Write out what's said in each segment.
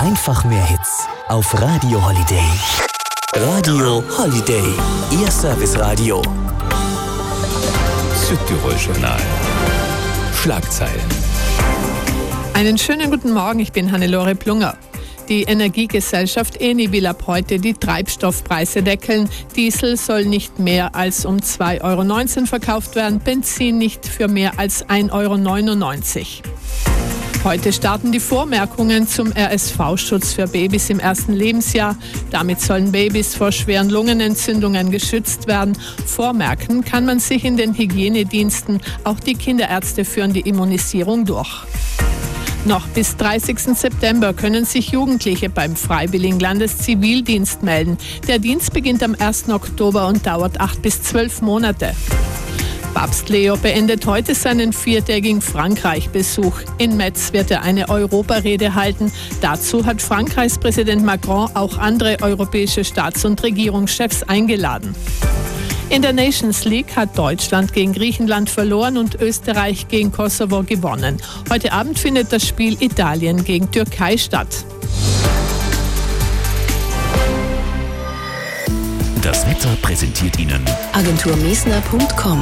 Einfach mehr Hits auf Radio Holiday. Radio Holiday, Ihr Serviceradio. Südtirol Journal. Schlagzeilen. Einen schönen guten Morgen, ich bin Hannelore Plunger. Die Energiegesellschaft Eni will ab heute die Treibstoffpreise deckeln. Diesel soll nicht mehr als um 2,19 € verkauft werden, Benzin nicht für mehr als 1,99 €. Heute starten die Vormerkungen zum RSV-Schutz für Babys im ersten Lebensjahr. Damit sollen Babys vor schweren Lungenentzündungen geschützt werden. Vormerken kann man sich in den Hygienediensten. Auch die Kinderärzte führen die Immunisierung durch. Noch bis 30. September können sich Jugendliche beim Freiwilligen Landeszivildienst melden. Der Dienst beginnt am 1. Oktober und dauert 8 bis 12 Monate. Papst Leo beendet heute seinen 4-tägigen Frankreich-Besuch. In Metz wird er eine Europarede halten. Dazu hat Frankreichs Präsident Macron auch andere europäische Staats- und Regierungschefs eingeladen. In der Nations League hat Deutschland gegen Griechenland verloren und Österreich gegen Kosovo gewonnen. Heute Abend findet das Spiel Italien gegen Türkei statt. Das Wetter präsentiert Ihnen agenturmesner.com.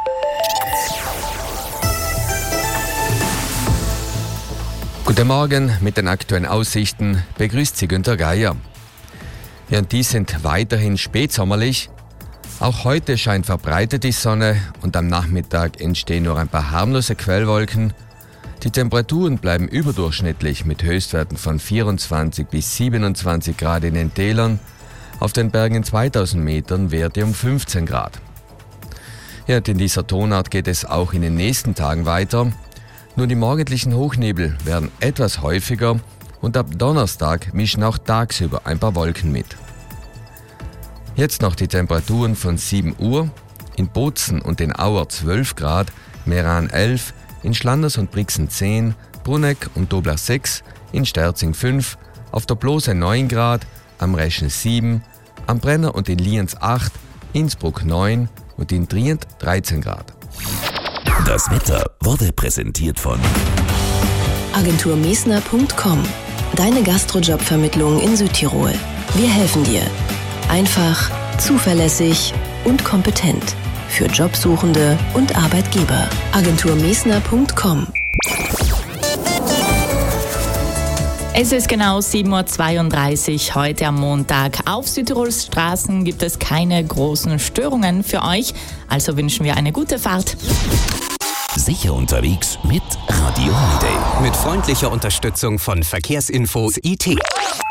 Guten Morgen mit den aktuellen Aussichten. Begrüßt Sie Günther Geier. Ja, und die sind weiterhin spätsommerlich. Auch heute scheint verbreitet die Sonne und am Nachmittag entstehen nur ein paar harmlose Quellwolken. Die Temperaturen bleiben überdurchschnittlich mit Höchstwerten von 24 bis 27 Grad in den Tälern. Auf den Bergen in 2000 Metern Werte um 15 Grad. Ja, und in dieser Tonart geht es auch in den nächsten Tagen weiter. Nur die morgendlichen Hochnebel werden etwas häufiger und ab Donnerstag mischen auch tagsüber ein paar Wolken mit. Jetzt noch die Temperaturen von 7 Uhr, in Bozen und in Auer 12 Grad, Meran 11, in Schlanders und Brixen 10, Bruneck und Doblach 6, in Sterzing 5, auf der Blose 9 Grad, am Reschen 7, am Brenner und in Lienz 8, Innsbruck 9 und in Trient 13 Grad. Das Wetter wurde präsentiert von agenturmesner.com. Deine Gastrojobvermittlung in Südtirol. Wir helfen dir. Einfach, zuverlässig und kompetent. Für Jobsuchende und Arbeitgeber. agenturmesner.com. Es ist genau 7:32 Uhr heute am Montag. Auf Südtirols Straßen gibt es keine großen Störungen für euch, also wünschen wir eine gute Fahrt. Sicher unterwegs mit Radio Holiday. Mit freundlicher Unterstützung von Verkehrsinfo IT.